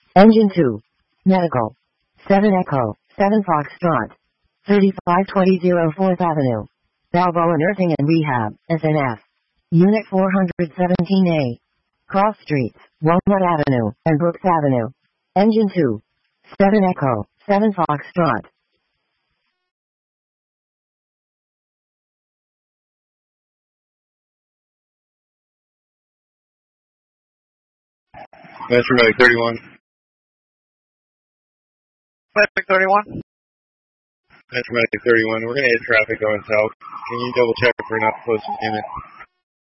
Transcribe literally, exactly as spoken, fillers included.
Engine two. Medical. seven Echo, seven Foxtrot. thirty-five twenty fourth Avenue. Balboa Nursing and Rehab, S N F. Unit four seventeen A. Cross Streets, Walnut Avenue, and Brooks Avenue. Engine two. seven Echo, seven Foxtrot. Metro Medic thirty-one. Medic thirty-one. Metro Medic thirty-one. We're going to hit traffic going south. Can you double check if we're not close to it?